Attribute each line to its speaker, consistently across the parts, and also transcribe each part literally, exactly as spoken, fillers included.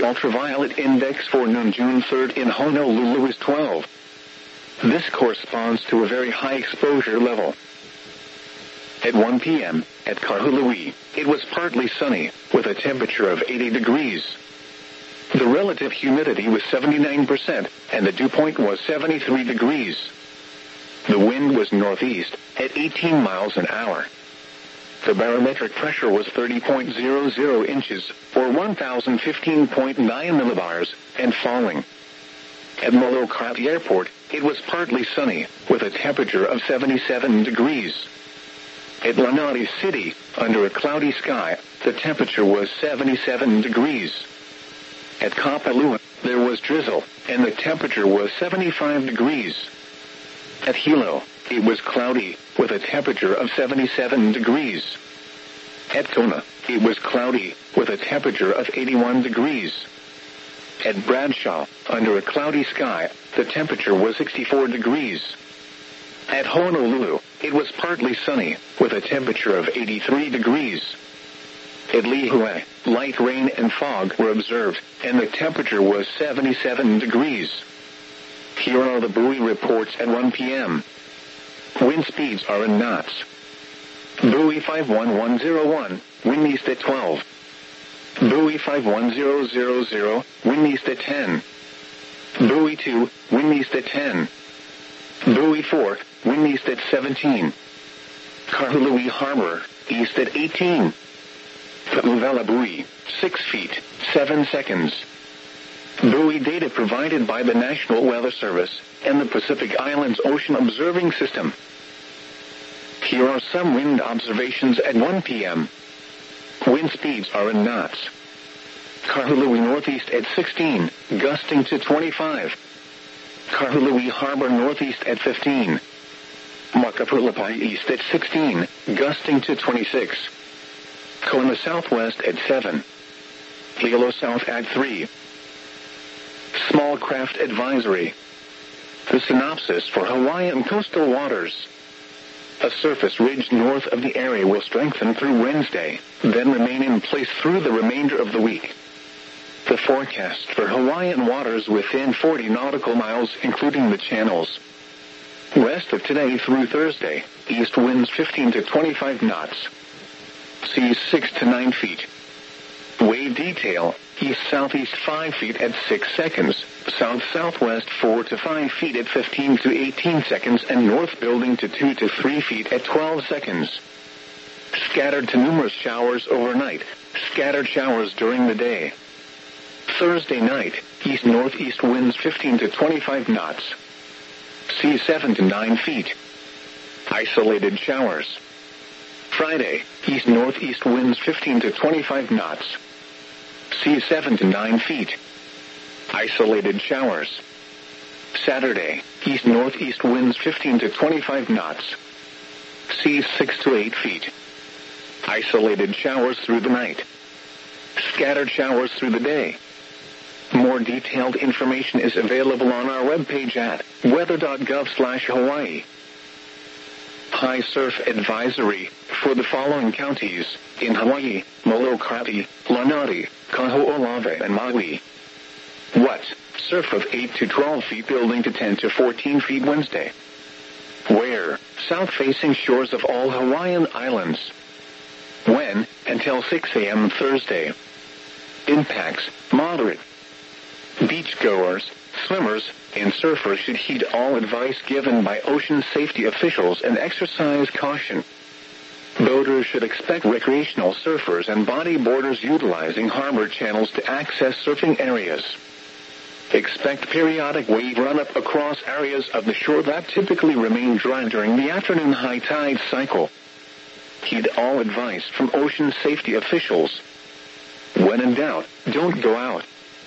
Speaker 1: The ultraviolet index for noon June third in Honolulu is twelve. This corresponds to a very high exposure level. At one p m, at Kahului, it was partly sunny, with a temperature of eighty degrees. The relative humidity was seventy-nine percent, and the dew point was seventy-three degrees. The wind was northeast, at eighteen miles an hour. The barometric pressure was thirty point zero zero inches, or one thousand fifteen point nine millibars, and falling. At Molokai Airport, it was partly sunny, with a temperature of seventy-seven degrees. At Lanai City, under a cloudy sky, the temperature was seventy-seven degrees. At Kapalua, there was drizzle, and the temperature was seventy-five degrees. At Hilo, it was cloudy, with a temperature of seventy-seven degrees. At Kona, it was cloudy, with a temperature of eighty-one degrees. At Bradshaw, under a cloudy sky, the temperature was sixty-four degrees. At Honolulu, it was partly sunny, with a temperature of eighty-three degrees. At Lihue, light rain and fog were observed, and the temperature was seventy-seven degrees. Here are the buoy reports at one p m Wind speeds are in knots. Buoy five one one zero one, wind east at twelve. Buoy five one zero zero zero, wind east at ten. Buoy two, wind east at ten. Buoy four, wind east at seventeen. Kahului Harbor, east at eighteen. Ka'uvela buoy, six feet, seven seconds. Buoy data provided by the National Weather Service and the Pacific Islands Ocean Observing System. Here are some wind observations at one p m Wind speeds are in knots. Kahului northeast at sixteen, gusting to twenty-five. Kahului Harbor northeast at fifteen. Makapulapai east at sixteen, gusting to twenty-six. Kona southwest at seven. Hilo south at three. Small craft advisory. The synopsis for Hawaiian coastal waters. A surface ridge north of the area will strengthen through Wednesday, then remain in place through the remainder of the week. The forecast for Hawaiian waters within forty nautical miles, including the channels. Rest of today through Thursday, east winds fifteen to twenty-five knots. Seas six to nine feet. Wave detail, east-southeast five feet at six seconds, south-southwest four to five feet at fifteen to eighteen seconds, and north building to two to three feet at twelve seconds. Scattered to numerous showers overnight, scattered showers during the day. Thursday night, east-northeast winds fifteen to twenty-five knots. Seas seven to nine feet. Isolated showers. Friday, east-northeast winds fifteen to twenty-five knots. Seas seven to nine feet. Isolated showers. Saturday, east-northeast winds fifteen to twenty-five knots. Seas six to eight feet. Isolated showers through the night. Scattered showers through the day. More detailed information is available on our webpage at weather dot gov slash Hawaii. High surf advisory for the following counties in Hawaii: Molokai, Lanai, Kaho'olawe, and Maui. What? Surf of eight to twelve feet, building to ten to fourteen feet Wednesday. Where? South-facing shores of all Hawaiian islands. When? Until six a m Thursday. Impacts: moderate. Beachgoers, swimmers, and surfers should heed all advice given by ocean safety officials and exercise caution. Boaters should expect recreational surfers and bodyboarders utilizing harbor channels to access surfing areas. Expect periodic wave run-up across areas of the shore that typically remain dry during the afternoon high tide cycle. Heed all advice from ocean safety officials. When in doubt, don't go out.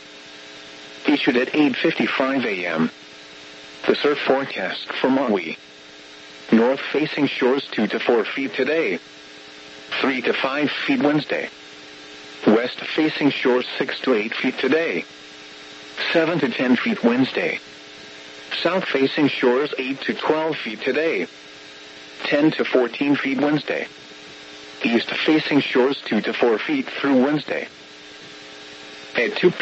Speaker 1: Issued at eight fifty-five a m The surf forecast for Maui. North-facing shores two to four feet today. three to five feet Wednesday. West-facing shores six to eight feet today. seven to ten feet Wednesday. South-facing shores eight to twelve feet today. ten to fourteen feet Wednesday. East-facing shores two to four feet through Wednesday. At two p